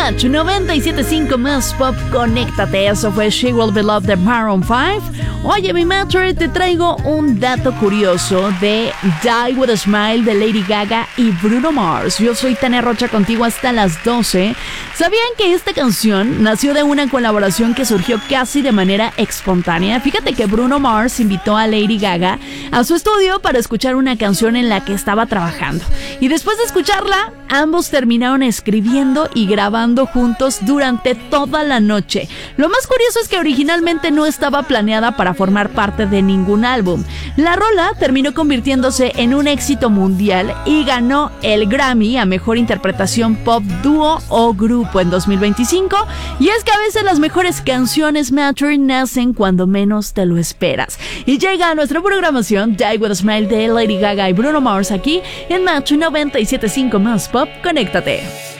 Match 97.5 más pop, conéctate. Eso fue She Will Be Loved de Maroon 5. Oye, mi Matcher, te traigo un dato curioso de Die With A Smile de Lady Gaga y Bruno Mars. Yo soy Tania Rocha, contigo hasta las 12. ¿Sabían que esta canción nació de una colaboración que surgió casi de manera espontánea? Fíjate que Bruno Mars invitó a Lady Gaga a su estudio para escuchar una canción en la que estaba trabajando. Y después de escucharla, ambos terminaron escribiendo y grabando juntos durante toda la noche. Lo más curioso es que originalmente no estaba planeada para formar parte de ningún álbum. La rola terminó convirtiéndose en un éxito mundial y ganó el Grammy a Mejor Interpretación Pop, Dúo o Grupo en 2025. Y es que a veces las mejores canciones Matter nacen cuando menos te lo esperas. Y llega a nuestra programación Die With A Smile de Lady Gaga y Bruno Mars aquí en Match 97.5 más pop. Conéctate.